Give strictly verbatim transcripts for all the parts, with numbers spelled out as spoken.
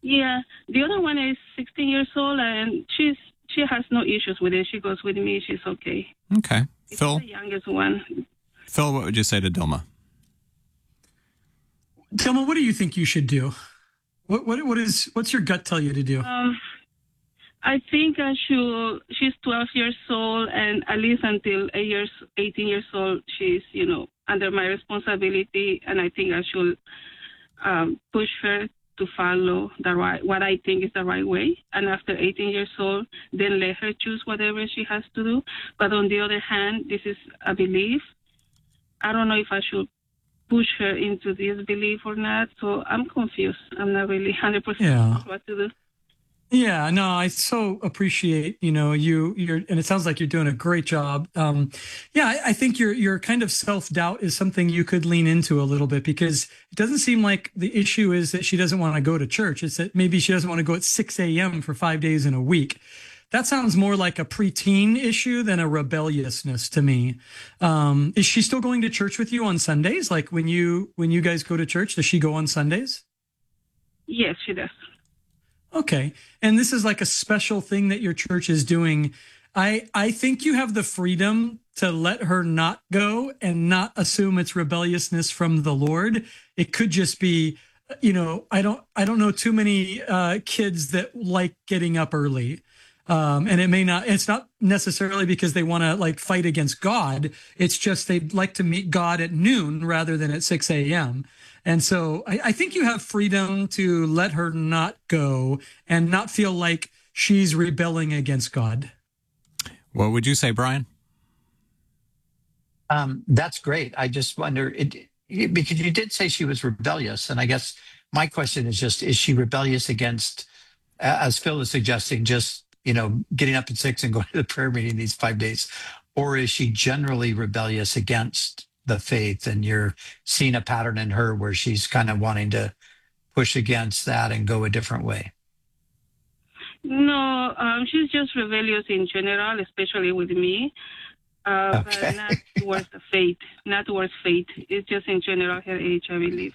Yeah, the other one is sixteen years old, and she's she has no issues with it. She goes with me. She's okay. Okay. It's Phil? the youngest one. Phil, what would you say to Dilma? Dilma, what do you think you should do? What what what is what's your gut tell you to do? Um, I think I should. She's twelve years old, and at least until eight years, eighteen years old, she's you know under my responsibility, and I think I should um, push her to follow the right what I think is the right way. And after eighteen years old, then let her choose whatever she has to do. But on the other hand, this is a belief. I don't know if I should push her into this belief or not. So I'm confused. I'm not really one hundred percent Yeah. sure what to do. Yeah, no, I so appreciate, you know, you, you're, and it sounds like you're doing a great job. Um, yeah, I, I think your, your kind of self-doubt is something you could lean into a little bit, because it doesn't seem like the issue is that she doesn't want to go to church. It's that maybe she doesn't want to go at six a.m. for five days in a week. That sounds more like a preteen issue than a rebelliousness to me. Um, is she still going to church with you on Sundays? Like when you, when you guys go to church, does she go on Sundays? Yes, she does. Okay. And this is like a special thing that your church is doing. I, I think you have the freedom to let her not go and not assume it's rebelliousness from the Lord. It could just be, you know, I don't, I don't know too many uh, kids that like getting up early. Um, and it may not, it's not necessarily because they want to like fight against God. It's just they'd like to meet God at noon rather than at six a.m. And so I, I think you have freedom to let her not go and not feel like she's rebelling against God. What would you say, Brian? Um, that's great. I just wonder, it, it, because you did say she was rebellious. And I guess my question is just, is she rebellious against, as Phil is suggesting, just, you know, getting up at six and going to the prayer meeting these five days? Or is she generally rebellious against the faith, and you're seeing a pattern in her where she's kind of wanting to push against that and go a different way? No, um, she's just rebellious in general, especially with me, uh, Okay. but not towards the faith, not towards faith. It's just in general her age, I believe.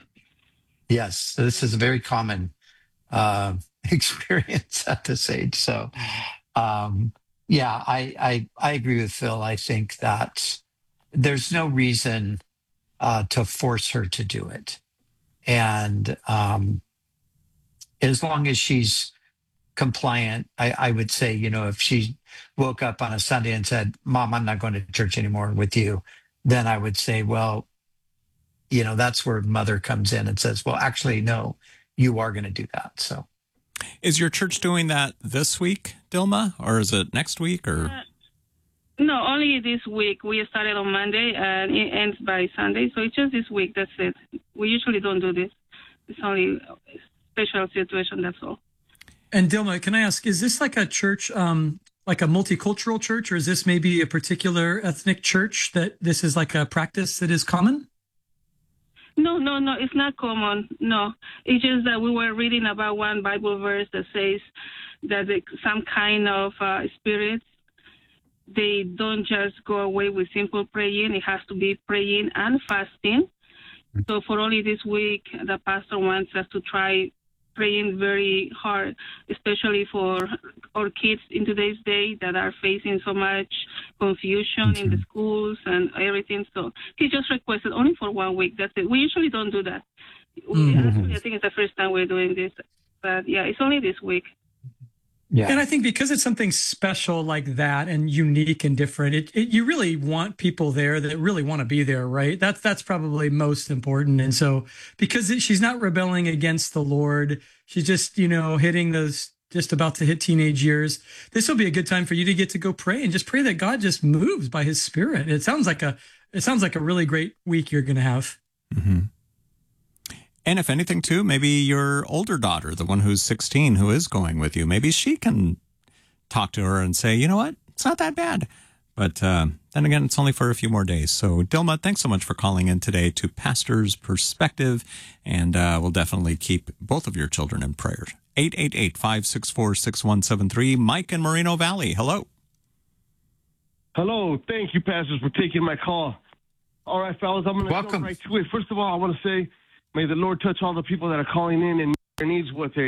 Yes, this is a very common uh, experience at this age. So, um, yeah, I, I I agree with Phil. I think that there's no reason uh, to force her to do it, and um, as long as she's compliant, I, I would say, you know, if she woke up on a Sunday and said, "Mom, I'm not going to church anymore with you," then I would say, well, you know, that's where mother comes in and says, well, actually, no, you are going to do that. So, is your church doing that this week, Dilma, or is it next week? Or Uh, no, only this week. We started on Monday and it ends by Sunday. So it's just this week. That's it. We usually don't do this. It's only a special situation. That's all. And Dilma, can I ask, is this like a church, um, like a multicultural church, or is this maybe a particular ethnic church that this is like a practice that is common? No, no, no, it's not common. No, it's just that we were reading about one Bible verse that says that the, some kind of uh, spirits, they don't just go away with simple praying. It has to be praying and fasting. So for only this week, the pastor wants us to try praying very hard, especially for our kids in today's day that are facing so much confusion in the schools and everything. So he just requested only for one week. That's it. We usually don't do that. We Mm-hmm. actually, I think it's the first time we're doing this. But yeah, it's only this week. yeah. And I think because it's something special like that and unique and different, it, it you really want people there that really want to be there, right? That's that's probably most important. And so because it, she's not rebelling against the Lord, she's just, you know, hitting those, just about to hit teenage years. This will be a good time for you to get to go pray and just pray that God just moves by his Spirit. It sounds like a it sounds like a really great week you're going to have. Mm-hmm. And if anything, too, maybe your older daughter, the one who's sixteen, who is going with you, maybe she can talk to her and say, you know what, it's not that bad. But uh, then again, it's only for a few more days. So, Dilma, thanks so much for calling in today to Pastor's Perspective. And uh, we'll definitely keep both of your children in prayer. eight eight eight, five six four, six one seven three. Mike in Moreno Valley. Hello. Hello. Thank you, pastors, for taking my call. All right, fellas, I'm going to jump right to it. First of all, I want to say, may the Lord touch all the people that are calling in and meet their needs with a